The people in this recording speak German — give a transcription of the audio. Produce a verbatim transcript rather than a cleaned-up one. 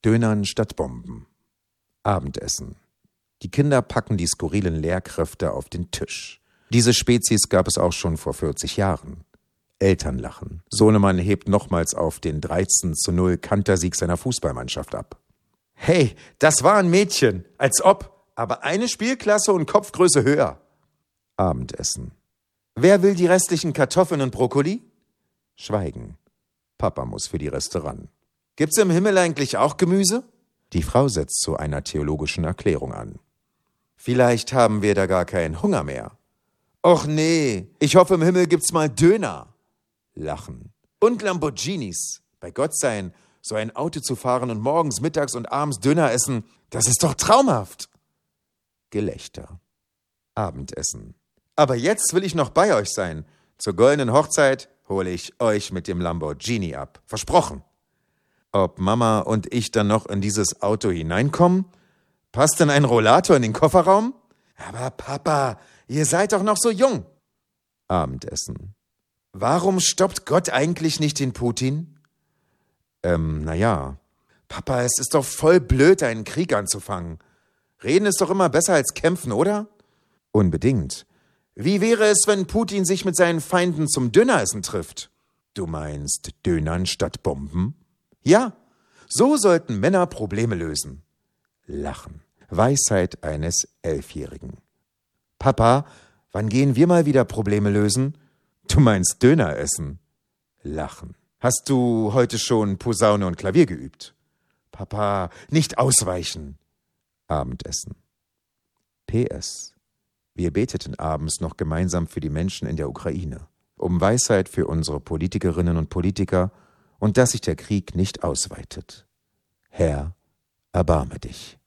Dönern statt Bomben. Abendessen. Die Kinder packen die skurrilen Lehrkräfte auf den Tisch. Diese Spezies gab es auch schon vor vierzig Jahren. Eltern lachen. Sohnemann hebt nochmals auf den dreizehn zu null Kantersieg seiner Fußballmannschaft ab. Hey, das war ein Mädchen. Als ob. Aber eine Spielklasse und Kopfgröße höher. Abendessen. Wer will die restlichen Kartoffeln und Brokkoli? Schweigen. Papa muss für die Reste ran. Gibt's im Himmel eigentlich auch Gemüse? Die Frau setzt zu einer theologischen Erklärung an. Vielleicht haben wir da gar keinen Hunger mehr. Och nee, ich hoffe im Himmel gibt's mal Döner. Lachen. Und Lamborghinis. Bei Gott sein, so ein Auto zu fahren und morgens, mittags und abends Döner essen, das ist doch traumhaft. Gelächter. Abendessen. Aber jetzt will ich noch bei euch sein. Zur goldenen Hochzeit hole ich euch mit dem Lamborghini ab. Versprochen. Ob Mama und ich dann noch in dieses Auto hineinkommen? Passt denn ein Rollator in den Kofferraum? Aber Papa, ihr seid doch noch so jung. Abendessen. Warum stoppt Gott eigentlich nicht den Putin? Ähm, naja. Papa, es ist doch voll blöd, einen Krieg anzufangen. Reden ist doch immer besser als kämpfen, oder? Unbedingt. Wie wäre es, wenn Putin sich mit seinen Feinden zum Döneressen trifft? Du meinst Dönern statt Bomben? Ja, so sollten Männer Probleme lösen. Lachen. Weisheit eines Elfjährigen. Papa, wann gehen wir mal wieder Probleme lösen? Du meinst Döner essen. Lachen. Hast du heute schon Posaune und Klavier geübt? Papa, nicht ausweichen. Abendessen. P S. Wir beteten abends noch gemeinsam für die Menschen in der Ukraine, um Weisheit für unsere Politikerinnen und Politiker und dass sich der Krieg nicht ausweitet. Herr, erbarme dich.